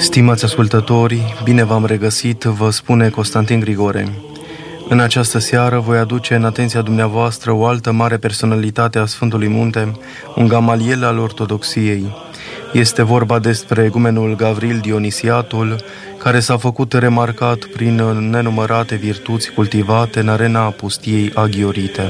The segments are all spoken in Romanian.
Stimați ascultători, bine v-am regăsit, vă spune Constantin Grigore. În această seară voi aduce în atenția dumneavoastră o altă mare personalitate a Sfântului Munte, un Gamaliel al Ortodoxiei. Este vorba despre egumenul Gavril Dionisiatul, care s-a făcut remarcat prin nenumărate virtuți cultivate în arena pustiei aghiorite.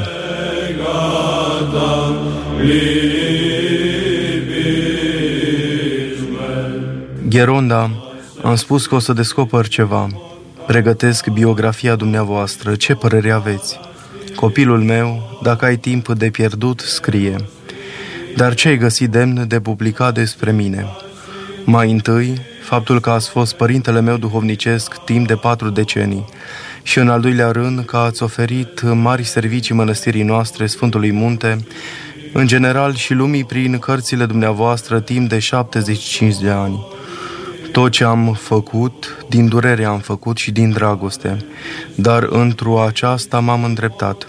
Gheronda, am spus că o să descoper ceva. Pregătesc biografia dumneavoastră. Ce părere aveți? Copilul meu, dacă ai timp de pierdut, scrie. Dar ce ai găsit demn de publicat despre mine? Mai întâi, faptul că ați fost părintele meu duhovnicesc timp de 4 decenii și în al doilea rând că ați oferit mari servicii mănăstirii noastre, Sfântului Munte, în general și lumii prin cărțile dumneavoastră timp de 75 de ani. Tot ce am făcut, din durere am făcut și din dragoste, dar într-o aceasta m-am îndreptat.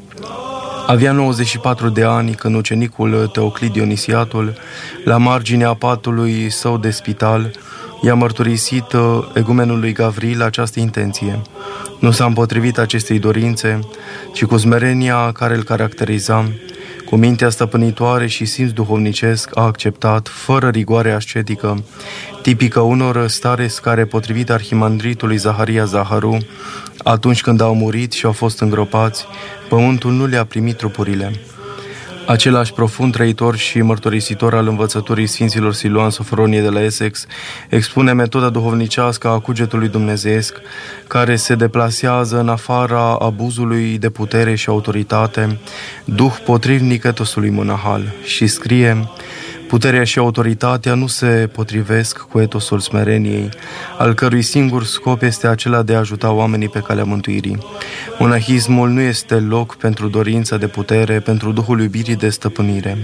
Avea 94 de ani când ucenicul Teoclid Dionisiatul, la marginea patului său de spital, i-a mărturisit egumenului Gavril această intenție. Nu s-a împotrivit acestei dorințe, ci cu smerenia care îl caracteriza, cu mintea stăpânitoare și simț duhovnicesc, a acceptat, fără rigoare ascetică, tipică unor stareți care, potrivit arhimandritului Zaharia Zaharu, atunci când au murit și au fost îngropați, pământul nu le-a primit trupurile. Același profund trăitor și mărturisitor al învățăturii Sfinților Siluan Sofronie de la Essex expune metoda duhovnicească a cugetului dumnezeiesc, care se deplasează în afara abuzului de putere și autoritate, duh potrivnic etosului monahal, și scrie: puterea și autoritatea nu se potrivesc cu etosul smereniei, al cărui singur scop este acela de a ajuta oamenii pe calea mântuirii. Monahismul nu este loc pentru dorința de putere, pentru duhul iubirii de stăpânire.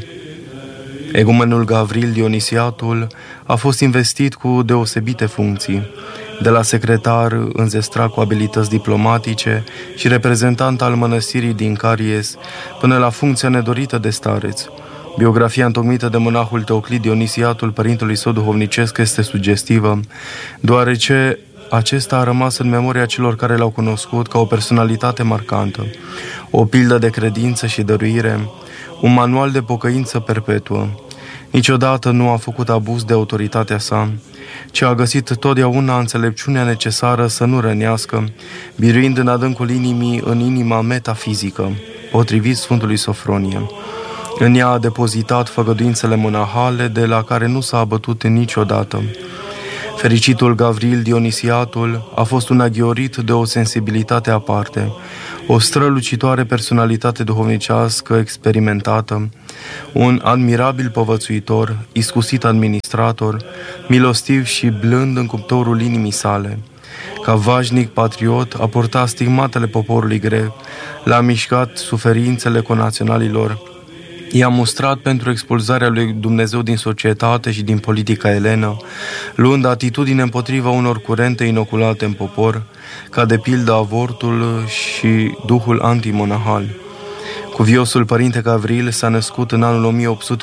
Egumenul Gavril Dionisiatul a fost investit cu deosebite funcții, de la secretar înzestrat cu abilități diplomatice și reprezentant al mănăstirii din Caries, până la funcția nedorită de stareț. Biografia întocmită de monahul Teoclid Dionisiatul, părintelui său duhovnicesc, este sugestivă, deoarece acesta a rămas în memoria celor care l-au cunoscut ca o personalitate marcantă, o pildă de credință și dăruire, un manual de pocăință perpetuă. Niciodată nu a făcut abuz de autoritatea sa, ci a găsit totdeauna înțelepciunea necesară să nu rănească, biruind în adâncul inimii, în inima metafizică, potrivit Sfântului Sofronie. În ea a depozitat făgăduințele monahale de la care nu s-a abătut niciodată. Fericitul Gavril Dionisiatul a fost un aghiorit de o sensibilitate aparte, o strălucitoare personalitate duhovnicească experimentată, un admirabil povățuitor, iscusit administrator, milostiv și blând în cuptorul inimii sale. Ca vașnic patriot, a purtat stigmatele poporului grec, l-a mișcat suferințele conaționalilor, i-a mustrat pentru expulzarea lui Dumnezeu din societate și din politica elenă, luând atitudine împotriva unor curente inoculate în popor, ca de pildă avortul și duhul antimonahal. Cuviosul părinte Gavril s-a născut în anul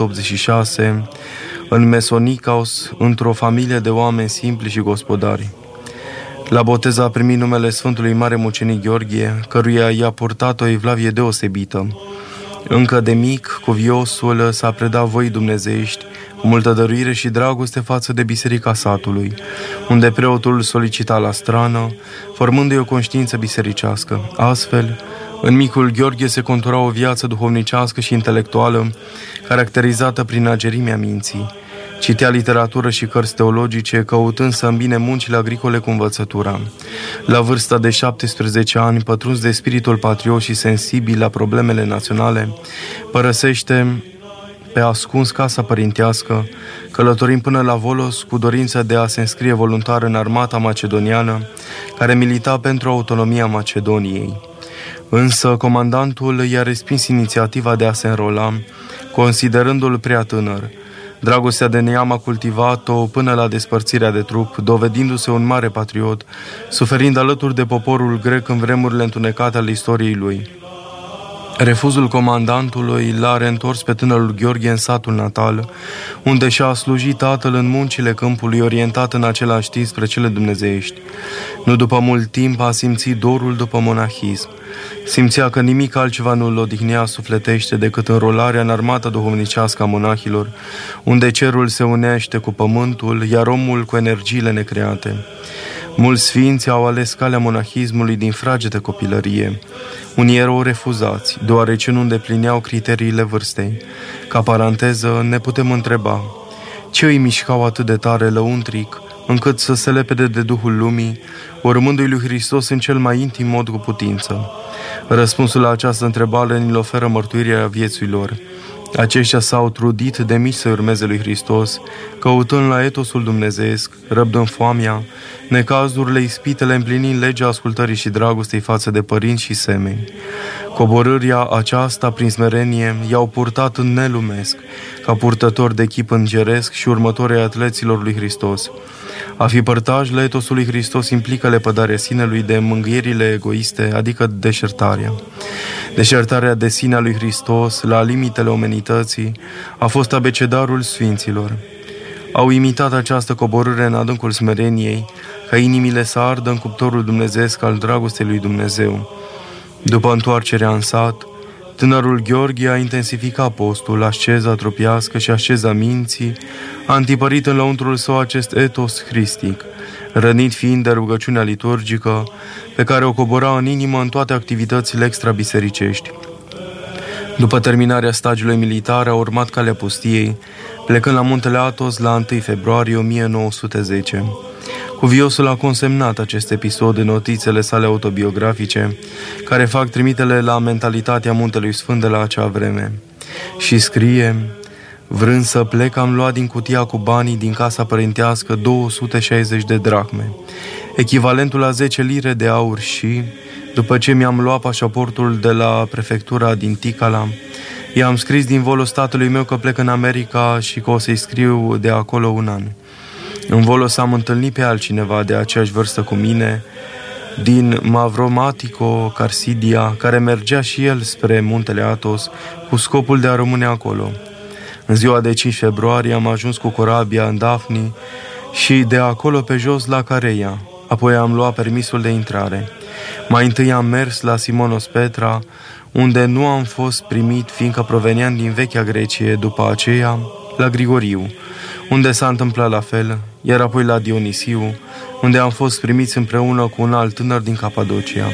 1886 în Mesonicaos, într-o familie de oameni simpli și gospodari. La botez a primit numele Sfântului Mare Mucenic Gheorghe, căruia i-a purtat o evlavie deosebită. Încă de mic, cuviosul s-a predat voii dumnezeiești, cu multă dăruire și dragoste față de biserica satului, unde preotul solicita la strană, formându-i o conștiință bisericească. Astfel, în micul Gheorghe se contura o viață duhovnicească și intelectuală, caracterizată prin agerimea minții. Citea literatură și cărți teologice, căutând să îmbine muncile agricole cu învățătura. La vârsta de 17 ani, pătruns de spiritul patriot și sensibil la problemele naționale, părăsește pe ascuns casa părintească, călătorind până la Volos cu dorința de a se înscrie voluntar în armata macedoniană, care milita pentru autonomia Macedoniei. Însă comandantul i-a respins inițiativa de a se înrola, considerându-l prea tânăr. Dragostea de neam a cultivat-o până la despărțirea de trup, dovedindu-se un mare patriot, suferind alături de poporul grec în vremurile întunecate ale istoriei lui. Refuzul comandantului l-a reîntors pe tânărul Gheorghe în satul natal, unde și-a slujit tatăl în muncile câmpului, orientat în același timp spre cele dumnezeiești. Nu după mult timp a simțit dorul după monahism. Simțea că nimic altceva nu îl odihnea sufletește decât înrolarea în armata duhovnicească a monahilor, unde cerul se unește cu pământul, iar omul cu energiile necreate. Mulți sfinți au ales calea monahismului din fragedă copilărie. Unii erau refuzați, deoarece nu îndeplineau criteriile vârstei. Ca paranteză, ne putem întreba, ce îi mișcau atât de tare lăuntric, încât să se lepede de Duhul lumii, urmându-i lui Hristos în cel mai intim mod cu putință? Răspunsul la această întrebare ni-l oferă mărturirea vieții lor. Aceștia s-au trudit de mici să urmeze lui Hristos, căutând la etosul dumnezeiesc, răbdând foamea, necazurile, ispitele, împlinind legea ascultării și dragostei față de părinți și semeni. Coborârea aceasta prin smerenie i-au purtat în nelumesc, ca purtători de chip îngeresc și următori ai atleților lui Hristos. A fi părtaș la etosul lui Hristos implică lepădarea sinelui de mângâierile egoiste, adică deșertarea. Deșertarea de sine a lui Hristos, la limitele omenității, a fost abecedarul sfinților. Au imitat această coborâre în adâncul smereniei, ca inimile să ardă în cuptorul dumnezeiesc al dragostei lui Dumnezeu. După întoarcerea în sat, tânărul Gheorghe a intensificat postul, asceza trupească și asceza minții, a întipărit în lăuntrul său acest etos hristic, rănit fiind de rugăciunea liturgică, pe care o cobora în inimă în toate activitățile extrabisericești. După terminarea stagiului militar, a urmat calea pustiei, plecând la muntele Athos la 1 februarie 1910. Cuviosul a consemnat acest episod în notițele sale autobiografice, care fac trimitele la mentalitatea Muntelui Sfânt de la acea vreme. Și scrie: vrând să plec, am luat din cutia cu banii din casa părintească 260 de drahme, echivalentul la 10 lire de aur și, după ce mi-am luat pașaportul de la prefectura din Ticala, i-am scris din volos tatălui meu că plec în America și că o să-i scriu de acolo un an. În volos am întâlnit pe altcineva de aceeași vârstă cu mine, din Mavromatico, Carsidia, care mergea și el spre muntele Athos cu scopul de a rămâne acolo. În ziua de 5 februarie am ajuns cu corabia în Dafni și de acolo pe jos la Careia. Apoi am luat permisul de intrare. Mai întâi am mers la Simonos Petra, unde nu am fost primit, fiindcă proveneam din vechea Grecie, după aceea la Grigoriu, unde s-a întâmplat la fel, iar apoi la Dionisiu, unde am fost primiți împreună cu un alt tânăr din Capadocia.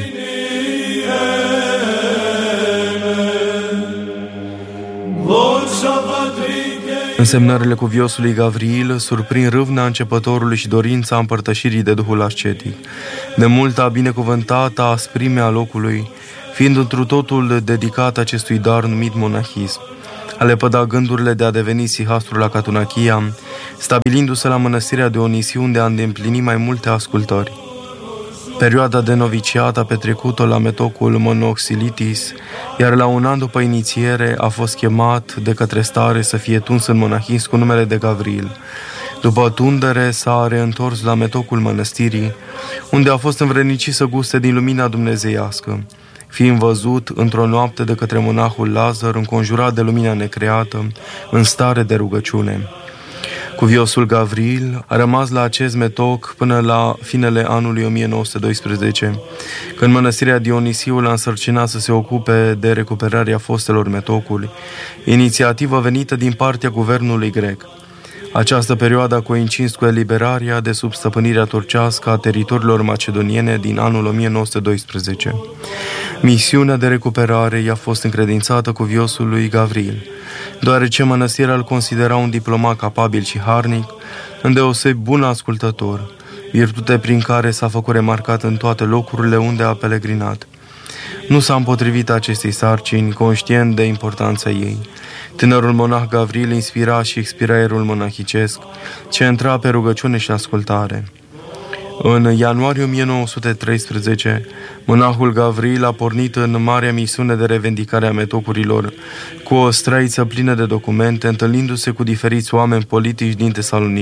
Însemnările cuviosului Gavriil surprind râvna începătorului și dorința împărtășirii de Duhul ascetic. De mult a binecuvântată asprimea locului, fiind întru totul dedicat acestui dar numit monahism. A lepăda gândurile de a deveni sihastru la Catunachia, stabilindu-se la mănăstirea Dionisiu, unde a îndeplinit mai multe ascultări. Perioada de noviciat a petrecut-o la metocul Monoxilitis, iar la un an după inițiere a fost chemat de către stare să fie tuns în monahism cu numele de Gavriil. După tundere s-a reîntors la metocul mănăstirii, unde a fost învrednicit să guste din lumina dumnezeiască, fiind văzut într-o noapte de către monahul Lazar, înconjurat de lumina necreată, în stare de rugăciune. Cuviosul Gavriil a rămas la acest metoc până la finele anului 1912, când mănăstirea Dionisiu l-a însărcinat să se ocupe de recuperarea fostelor metocuri, inițiativă venită din partea guvernului grec. Această perioadă a coincis cu eliberarea de sub stăpânirea turcească a teritoriilor macedoniene din anul 1912. Misiunea de recuperare i-a fost încredințată cuviosului Gavriil, deoarece mănăstirea îl considera un diplomat capabil și harnic, îndeosebi bun ascultător, virtute prin care s-a făcut remarcat în toate locurile unde a pelegrinat. Nu s-a împotrivit acestei sarcini, conștient de importanța ei. Tânărul monah Gavriil inspira și expira aerul monahicesc, ce intra pe rugăciune și ascultare. În ianuarie 1913, monahul Gavriil a pornit în marea misiune de revendicare a metocurilor, cu o străiță plină de documente, întâlnindu-se cu diferiți oameni politici din Tesalonic.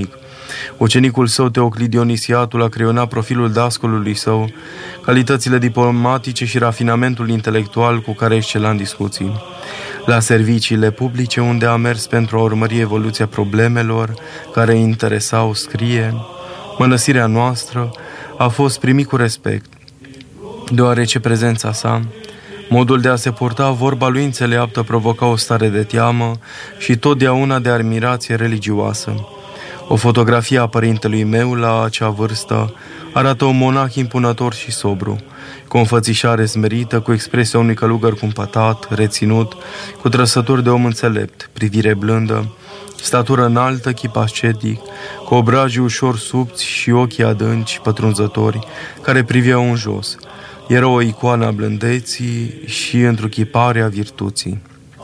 Ucenicul său, Teoclid Dionisiatul, a creionat profilul dascălului său, calitățile diplomatice și rafinamentul intelectual cu care excela în discuții. La serviciile publice, unde a mers pentru a urmări evoluția problemelor care îi interesau, scrie: mănăstirea noastră a fost primit cu respect, deoarece prezența sa, modul de a se purta, vorba lui înțeleaptă provoca o stare de teamă și totdeauna de admirație religioasă. O fotografie a părintelui meu la acea vârstă arată un monah impunător și sobru, cu o înfățișare smerită, cu expresia unui călugăr cumpătat, reținut, cu trăsături de om înțelept, privire blândă, statură înaltă, chip ascetic, cu obrajii ușor subți și ochii adânci, pătrunzători, care priveau în jos. Era o icoană a blândeții și întruchipare a virtuții.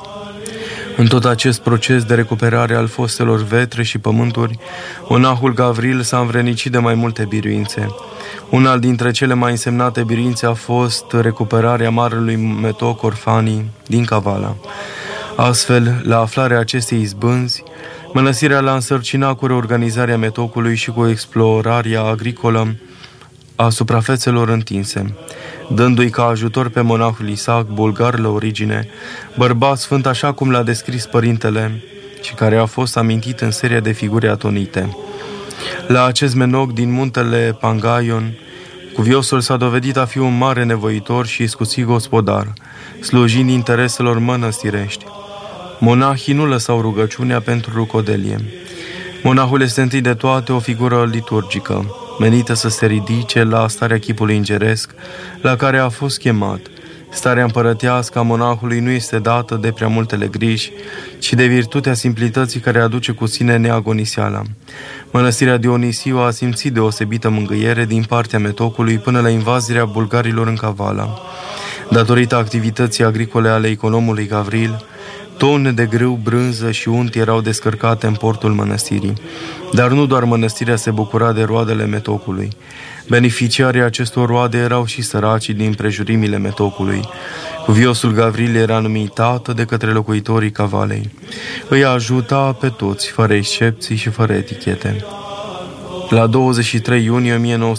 În tot acest proces de recuperare al fostelor vetre și pământuri, monahul Gavril s-a învrednicit de mai multe biruințe. Una dintre cele mai însemnate biruințe a fost recuperarea marelui metoc Orfanii din Kavala. Astfel, la aflarea acestei izbânzi, mănăstirea l-a însărcinat cu reorganizarea metocului și cu explorarea agricolă a suprafețelor întinse, dându-i ca ajutor pe monahul Isaac, bulgar la origine, bărbat sfânt așa cum l-a descris părintele și care a fost amintit în seria de figuri atonite. La acest menoc din muntele Pangaion, cuviosul s-a dovedit a fi un mare nevoitor și iscusit gospodar, slujind intereselor mănăstirești. Monahii nu lăsau rugăciunea pentru rucodelie. Monahul este întâi de toate o figură liturgică, menită să se ridice la starea chipului îngeresc, la care a fost chemat. Starea împărătească a monahului nu este dată de prea multele griji, ci de virtutea simplității care aduce cu sine neagoniseala. Mănăstirea Dionisiu a simțit deosebită mângâiere din partea metocului până la invazirea bulgarilor în Kavala. Datorită activității agricole ale economului Gavril, tone de grâu, brânză și unt erau descărcate în portul mănăstirii. Dar nu doar mănăstirea se bucura de roadele metocului. Beneficiarii acestor roade erau și săracii din prejurimile metocului. Cuviosul Gavril era numit tată de către locuitorii Kavalei. Îi ajuta pe toți, fără excepții și fără etichete. La 23 iunie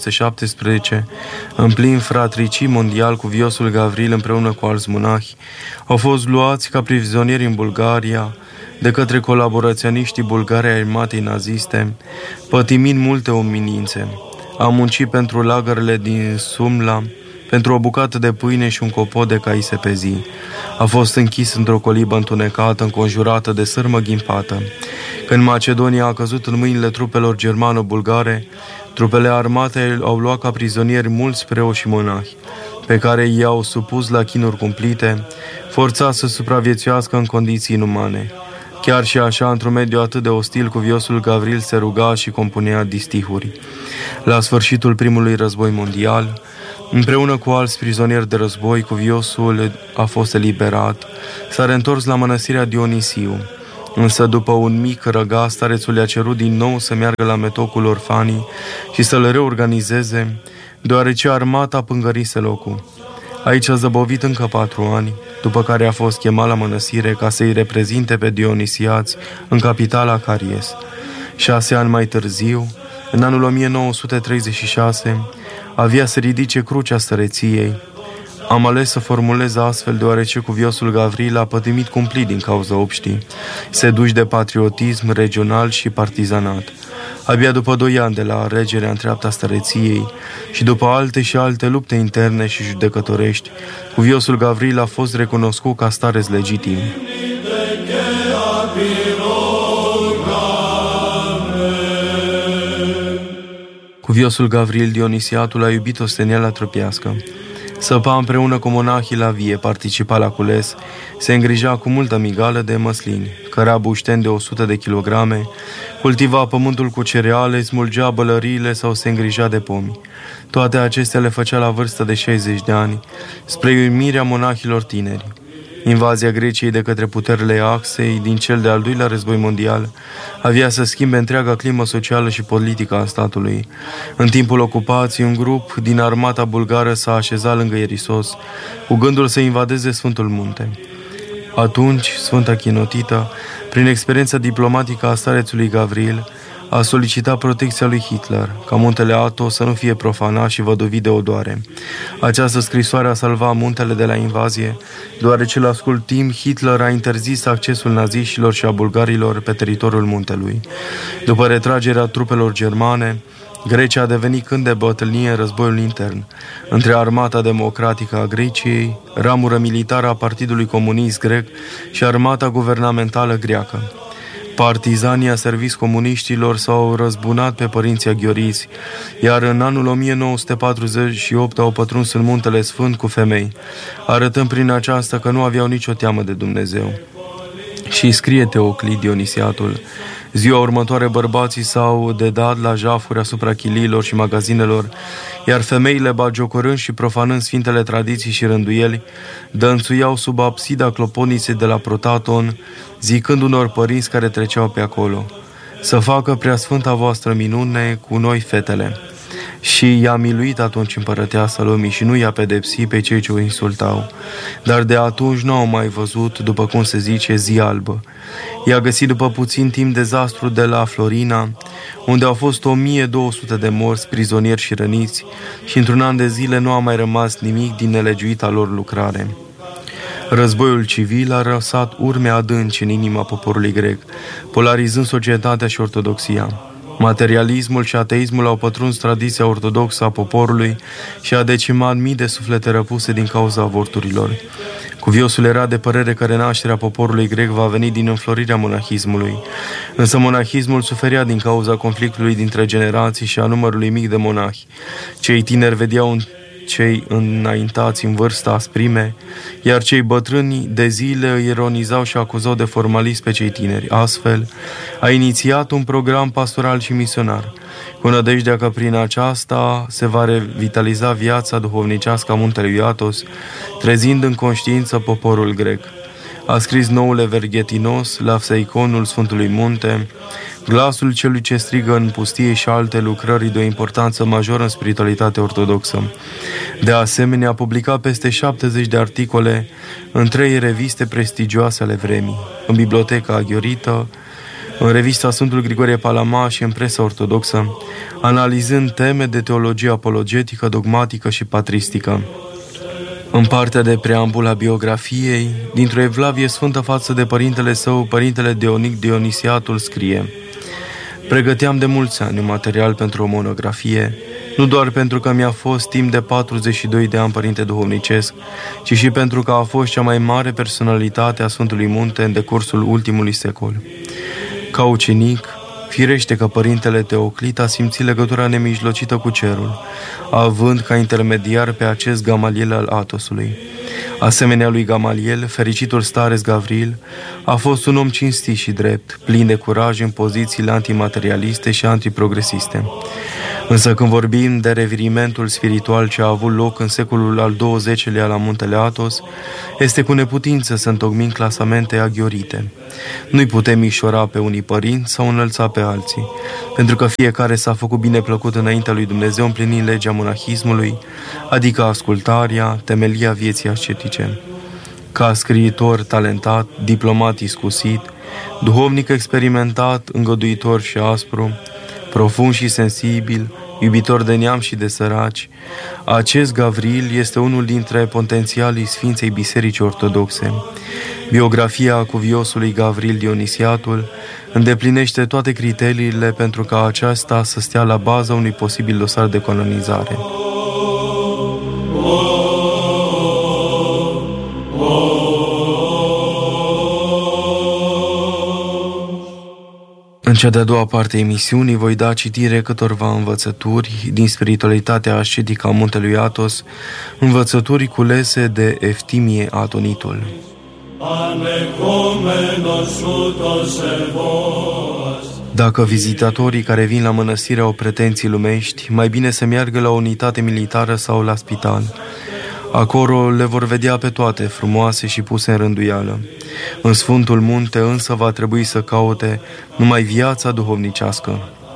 1917, în plin fratricii mondial, cuviosul Gavril împreună cu alți monahi au fost luați ca prizonieri în Bulgaria de către colaboraționiștii bulgari ai armatei naziste, pătimind multe umilințe. A muncit pentru lagărele din Sumla, pentru o bucată de pâine și un copot de caise pe zi. A fost închis într-o colibă întunecată, înconjurată de sârmă ghimpată. Când Macedonia a căzut în mâinile trupelor germano-bulgare, trupele armatei au luat ca prizonieri mulți preoți și monahi, pe care i-au supus la chinuri cumplite, forțați să supraviețuiască în condiții inumane. Chiar și așa, într-un mediu atât de ostil, cuviosul Gavril se ruga și compunea distihuri. La sfârșitul primului război mondial, împreună cu alți prizonieri de război, cuviosul a fost eliberat, s-a reîntors la mănăstirea Dionisiu. Însă, după un mic răgaz, starețul i-a cerut din nou să meargă la metocul Orfanii și să-l reorganizeze, deoarece armata pângărise locul. Aici a zăbovit încă 4 ani, după care a fost chemat la mănăstire ca să-i reprezinte pe dionisiați în capitala Caries. 6 ani mai târziu, în anul 1936, avea să ridice crucea stăreției. Am ales să formulez astfel deoarece cuviosul Gavril a pătimit cumplit din cauza obștii, seduși de patriotism regional și partizanat. Abia după 2 ani de la alegerea în treapta stăreției și după alte și alte lupte interne și judecătorești, cuviosul Gavril a fost recunoscut ca stareț legitim. Cuviosul Gavril Dionisiatul a iubit osteniala trupească. Săpa împreună cu monahii la vie, participa la cules, se îngrija cu multă migală de măslini, căra bușteni de 100 de kilograme, cultiva pământul cu cereale, smulgea bălăriile sau se îngrija de pomi. Toate acestea le făcea la vârstă de 60 de ani, spre uimirea monahilor tineri. Invazia Greciei de către puterile Axei din cel de-al doilea război mondial avea să schimbe întreaga climă socială și politică a statului. În timpul ocupației, un grup din armata bulgară s-a așezat lângă Ierisos, cu gândul să invadeze Sfântul Munte. Atunci, Sfânta Chinotită, prin experiența diplomatică a starețului Gavril, a solicitat protecția lui Hitler, ca muntele Athos să nu fie profanat și văduvit de odoare. Această scrisoare a salvat muntele de la invazie, deoarece la scurt timp Hitler a interzis accesul naziștilor și a bulgarilor pe teritoriul muntelui. După retragerea trupelor germane, Grecia a devenit câmp de bătălie în războiul intern între Armata Democratică a Greciei, ramură militară a Partidului Comunist Grec și Armata Guvernamentală Greacă. Partizanii aserviți comuniștilor s-au răzbunat pe părinții aghioriți, iar în anul 1948 au pătruns în Muntele Sfânt cu femei, arătând prin aceasta că nu aveau nicio teamă de Dumnezeu. Și scrie Teoclit Dionisiatul: ziua următoare bărbații s-au dedat la jafuri asupra chiliilor și magazinelor, iar femeile, bagiocorând și profanând sfintele tradiții și rânduieli, dănțuiau sub absida cloponiței de la Protaton, zicând unor părinți care treceau pe acolo: să facă preasfânta voastră minune cu noi, fetele. Și i-a miluit atunci împărăteasa lumii și nu i-a pedepsit pe cei ce o insultau. Dar de atunci nu au mai văzut, după cum se zice, zi albă. I-a găsit după puțin timp dezastru de la Florina, unde au fost 1200 de morți, prizonieri și răniți, și într-un an de zile nu a mai rămas nimic din nelegiuita lor lucrare. Războiul civil a lăsat urme adânci în inima poporului grec, polarizând societatea și ortodoxia. Materialismul și ateismul au pătruns tradiția ortodoxă a poporului și a decimat mii de suflete răpuse din cauza avorturilor. Cuviosul era de părere că renașterea poporului grec va veni din înflorirea monahismului, însă monahismul suferea din cauza conflictului dintre generații și a numărului mic de monahi. Cei tineri vedeau cei înaintați în vârstă asprime, iar cei bătrâni de zile îi ironizau și acuzau de formalism pe cei tineri. Astfel, a inițiat un program pastoral și misionar, cu nădejdea că prin aceasta se va revitaliza viața duhovnicească a muntelui Athos, trezind în conștiință poporul grec. A scris noul Everghetinos, Lapseiconul Sfântului Munte, Glasul celui ce strigă în pustie și alte lucrări de o importanță majoră în spiritualitatea ortodoxă. De asemenea, a publicat peste 70 de articole în 3 reviste prestigioase ale vremii, în Biblioteca Aghiorită, în revista Sfântul Grigorie Palama și în presa ortodoxă, analizând teme de teologie apologetică, dogmatică și patristică. În partea de preambul a biografiei, dintr-o evlavie sfântă față de părintele său, părintele Dionic Dionisiatul scrie: pregăteam de mulți ani un material pentru o monografie, nu doar pentru că mi-a fost timp de 42 de ani părinte duhovnicesc, ci și pentru că a fost cea mai mare personalitate a Sfântului Munte în decursul ultimului secol. Ca ucenic, firește că părintele Teoclit a simțit legătura nemijlocită cu cerul, având ca intermediar pe acest Gamaliel al Athosului. Asemenea lui Gamaliel, fericitul stareț Gavril a fost un om cinstit și drept, plin de curaj în pozițiile antimaterialiste și antiprogresiste. Însă când vorbim de revirimentul spiritual ce a avut loc în secolul al XX-lea la muntele Athos, este cu neputință să întocmim clasamente aghiorite. Nu-i putem mișora pe unii părinți sau înălța pe alții, pentru că fiecare s-a făcut bine plăcut înaintea lui Dumnezeu împlinind legea monahismului, adică ascultarea, temelia vieții ascetice. Ca scriitor talentat, diplomat iscusit, duhovnic experimentat, îngăduitor și aspru, profund și sensibil, iubitor de neam și de săraci, acest Gavril este unul dintre potențialii Sfinței Biserici Ortodoxe. Biografia cuviosului Gavril Dionisiatul îndeplinește toate criteriile pentru ca aceasta să stea la baza unui posibil dosar de canonizare. În cea de-a doua parte a emisiunii voi da citire câtorva învățături din spiritualitatea ascetică a muntelui Athos, învățături culese de Eftimie Atonitul. Dacă vizitatorii care vin la mănăstire au pretenții lumești, mai bine să meargă la o unitate militară sau la spital. Acolo le vor vedea pe toate, frumoase și puse în rânduială. În Sfântul Munte însă va trebui să caute numai viața duhovnicească.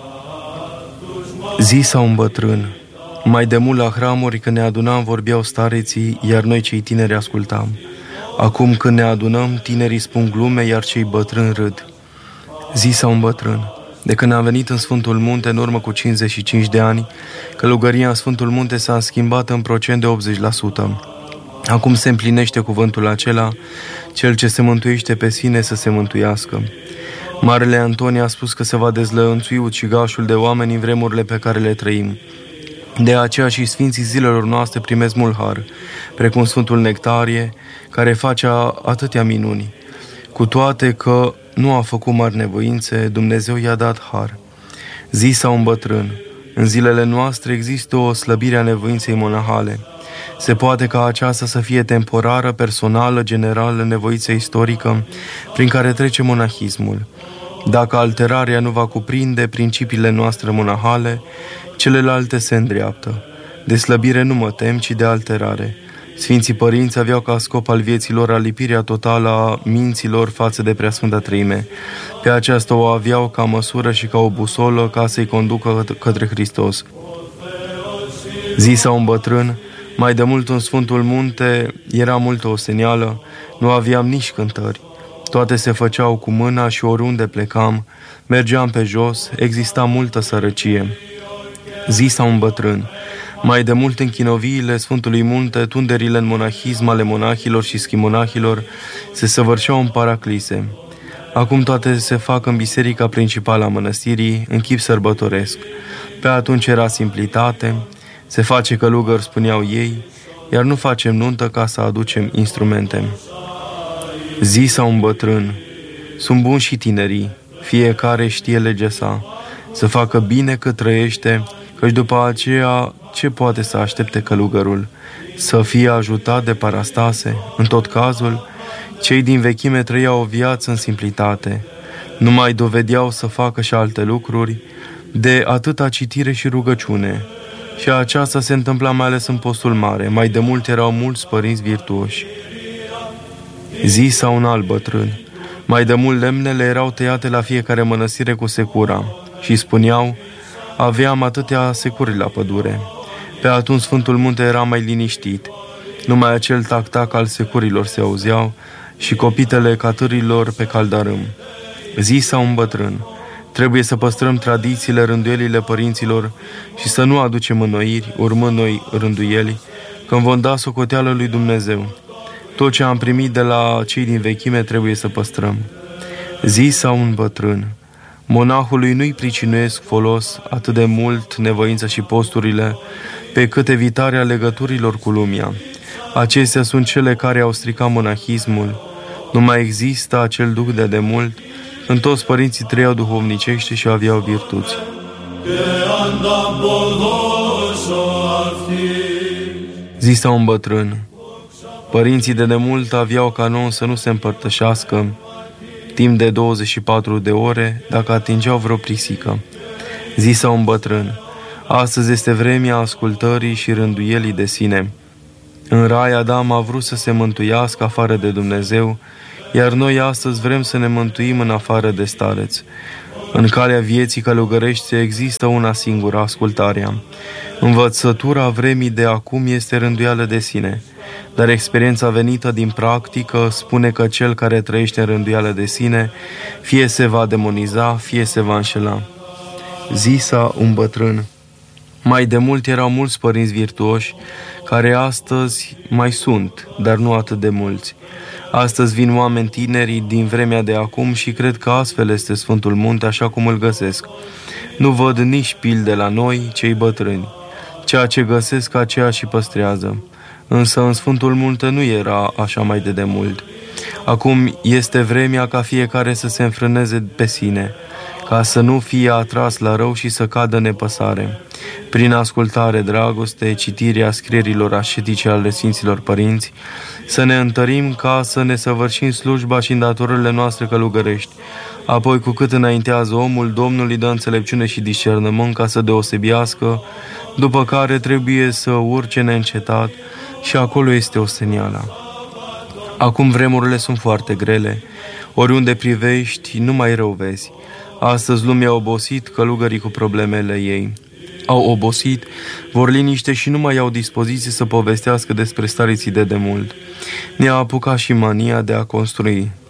Zisa un bătrân: mai demult la hramuri când ne adunam vorbeau stareții, iar noi cei tineri ascultam. Acum când ne adunăm, tinerii spun glume, iar cei bătrâni râd. Zisa un bătrân: De când am venit în Sfântul Munte, în urmă cu 55 de ani, călugăria în Sfântul Munte s-a schimbat în procent de 80%. Acum se împlinește cuvântul acela, cel ce se mântuiește pe sine să se mântuiască. Marele Antonie a spus că se va dezlănțui ucigașul de oameni în vremurile pe care le trăim. De aceea și Sfinții zilelor noastre primesc mult har, precum Sfântul Nectarie, care face atâtea minuni. Cu toate că nu a făcut mari nevoințe, Dumnezeu i-a dat har. Zisa un bătrân, în zilele noastre există o slăbire a nevoinței monahale. Se poate ca aceasta să fie temporară, personală, generală, nevoință istorică, prin care trece monahismul. Dacă alterarea nu va cuprinde principiile noastre monahale, celelalte se îndreaptă. De slăbire nu mă tem, ci de alterare. Sfinții părinți aveau ca scop al vieții lor alipirea totală a minților față de Preasfânta Treime. Pe aceasta o aveau ca măsură și ca o busolă ca să-i conducă către Hristos. Zisa un bătrân, mai de mult în Sfântul Munte era multă oseneală, nu aveam nici cântări. Toate se făceau cu mâna și oriunde plecam, mergeam pe jos, exista multă sărăcie. Zisa un bătrân, mai de mult în chinoviile Sfântului Munte, tunderile în monahism ale monahilor și schimonahilor se săvârșeau în paraclise. Acum toate se fac în biserica principală a mănăstirii, în chip sărbătoresc. Pe atunci era simplitate, se face călugări, spuneau ei, iar nu facem nuntă ca să aducem instrumente. Zisa un bătrân, sunt buni și tinerii, fiecare știe legea sa, să facă bine cât trăiește, căci după aceea ce poate să aștepte călugărul? Să fie ajutat de parastase? În tot cazul, cei din vechime trăiau o viață în simplitate, nu mai dovedeau să facă și alte lucruri, de atâta citire și rugăciune. Și aceasta se întâmpla mai ales în postul mare, mai de mult erau mulți părinți virtuoși. Zisa un alt bătrân, mai de mult lemnele erau tăiate la fiecare mănăstire cu secura și spuneau, aveam atâtea securi la pădure. Pe atunci Sfântul Munte era mai liniștit, numai acel tac-tac al securilor se auzeau și copitele catârilor pe caldarâm. Zisa un bătrân, trebuie să păstrăm tradițiile, rânduielile părinților și să nu aducem înnoiri, urmând noi rânduieli, când vom da socoteală lui Dumnezeu. Tot ce am primit de la cei din vechime trebuie să păstrăm. Zisa un bătrân, monahului nu-i pricinuiesc folos atât de mult nevoința și posturile, pe cât evitarea legăturilor cu lumea. Acestea sunt cele care au stricat monahismul. Nu mai există acel duh de demult, când toți părinții trăiau duhovnicește și aveau virtuți. Zisa un bătrân, părinții de demult aveau canon să nu se împărtășească timp de 24 de ore dacă atingeau vreo prisică. Zisa un bătrân, astăzi este vremea ascultării și rânduielii de sine. În rai Adam a vrut să se mântuiască afară de Dumnezeu, iar noi astăzi vrem să ne mântuim în afară de stareți. În calea vieții călugărești există una singură, ascultarea. Învățătura vremii de acum este rânduială de sine, dar experiența venită din practică spune că cel care trăiește în rânduială de sine fie se va demoniza, fie se va înșela. Zisa un bătrân, mai de mult erau mulți părinți virtuoși, care astăzi mai sunt, dar nu atât de mulți. Astăzi vin oameni tineri din vremea de acum și cred că astfel este Sfântul Munte așa cum îl găsesc. Nu văd nici pilde la noi, cei bătrâni. Ceea ce găsesc, aceea și păstrează. Însă în Sfântul Munte nu era așa mai de demult. Acum este vremea ca fiecare să se înfrâneze pe sine, ca să nu fie atras la rău și să cadă nepăsare. Prin ascultare, dragoste, citirea scrierilor ascetice ale Sfinților Părinți, să ne întărim ca să ne săvârșim slujba și îndatorările noastre călugărești. Apoi, cu cât înaintează omul, Domnul îi dă înțelepciune și discernământ ca să deosebească, după care trebuie să urce neîncetat și acolo este osteneala. Acum vremurile sunt foarte grele, oriunde privești, numai rău vezi. Astăzi lumea a obosit, călugării cu problemele ei au obosit, vor liniște și nu mai au dispoziție să povestească despre stariții de demult. Ne-a apucat și mania de a construi.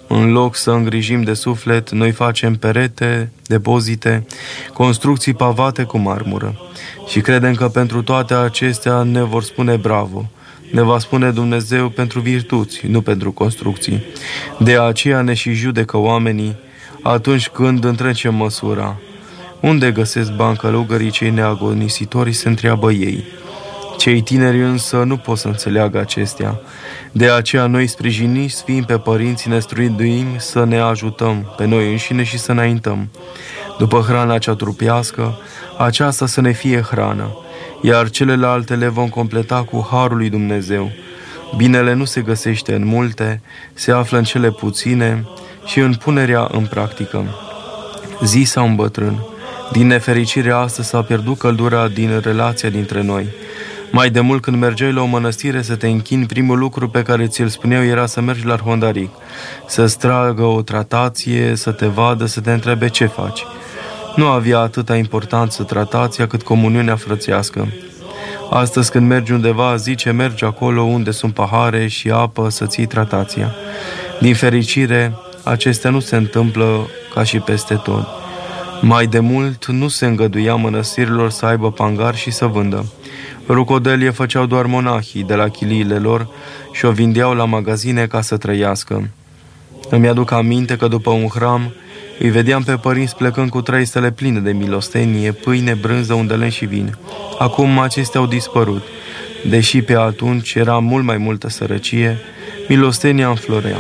În loc să îngrijim de suflet, noi facem perete, depozite, construcții pavate cu marmură. Și credem că pentru toate acestea ne vor spune bravo. Ne va spune Dumnezeu pentru virtuți, nu pentru construcții. De aceea ne și judecă oamenii atunci când întrecem măsura. Unde găsesc bani călugării cei neagonisitori, se întreabă ei. Cei tineri însă nu pot să înțeleagă acestea. De aceea noi sprijiniți fiind pe părinți, ne străduim să ne ajutăm pe noi înșine și să înaintăm. După hrana cea trupească, aceasta să ne fie hrană, iar celelalte le vom completa cu harul lui Dumnezeu. Binele nu se găsește în multe, se află în cele puține și în punerea în practică. Zisa un bătrân: din nefericire astăzi s-a pierdut căldura din relația dintre noi. Mai de mult când mergeai la o mănăstire să te închini, primul lucru pe care ți-l spuneau era să mergi la arhondaric, să-ți tragă o tratație, să te vadă, să te întrebe ce faci. Nu avea atâta importanță tratația cât comuniunea frățească. Astăzi când mergi undeva, zice, mergi acolo unde sunt pahare și apă să-ți iei tratația. Din fericire, acestea nu se întâmplă ca și peste tot. Mai de mult nu se îngăduia mănăstirilor să aibă pangar și să vândă. Rucodelie făceau doar monahii de la chiliile lor și o vindeau la magazine ca să trăiască. Îmi aduc aminte că după un hram îi vedeam pe părinți plecând cu trăistele pline de milostenie, pâine, brânză, undelen și vin. Acum acestea au dispărut. Deși pe atunci era mult mai multă sărăcie, milostenia înflorea.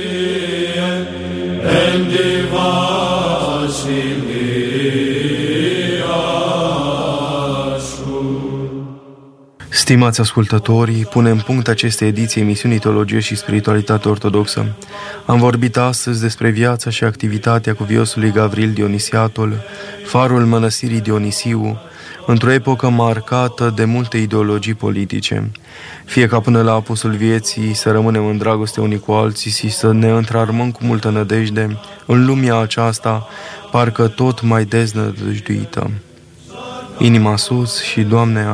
Stimați ascultătorii, punem punct acestei ediții emisiunii Teologie și Spiritualitate Ortodoxă. Am vorbit astăzi despre viața și activitatea cuviosului Gavril Dionisiatul, farul mănăstirii Dionisiu, într-o epocă marcată de multe ideologii politice. Fie ca până la apusul vieții să rămânem în dragoste unii cu alții și să ne întrarmăm cu multă nădejde în lumea aceasta, parcă tot mai deznădăjduită. Inima sus și Doamne